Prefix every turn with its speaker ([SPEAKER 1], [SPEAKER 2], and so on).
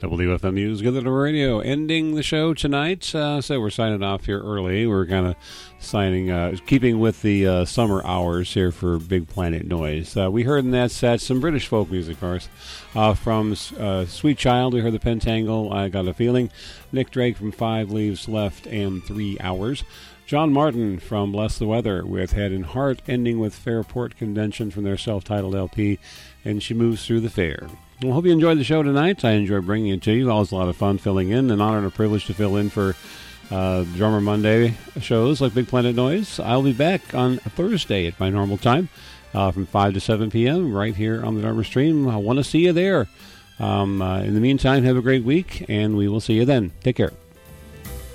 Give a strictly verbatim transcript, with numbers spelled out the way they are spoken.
[SPEAKER 1] W F M News, Good Little Radio, ending the show tonight. Uh, so we're signing off here early. We're kind of signing, uh, keeping with the uh, summer hours here for Big Planet Noise. Uh, we heard in that set some British folk music, of course. Uh, from uh, Sweet Child, we heard the Pentangle, I Got a Feeling. Nick Drake from Five Leaves Left and Three Hours. John Martin from Bless the Weather with Head and Heart, ending with Fairport Convention from their self-titled L P, and She Moves Through the Fair. Well, hope you enjoyed the show tonight. I enjoyed bringing it to you. Always a lot of fun filling in. An honor and a privilege to fill in for uh, Drummer Monday shows like Big Planet Noise. I'll be back on Thursday at my normal time uh, from five to seven p.m. right here on the Drummer Stream. I want to see you there. Um, uh, in the meantime, have a great week, and we will see you then. Take care.